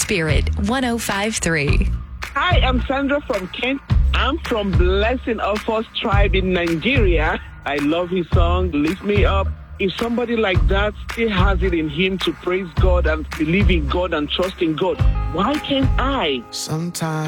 Spirit 105.3. Hi, I'm Sandra from Kent. I'm from Blessing of Us tribe in Nigeria. I love his song, Lift Me Up. If somebody like that still has it in him to praise God and believe in God and trust in God, why can't I? Sometimes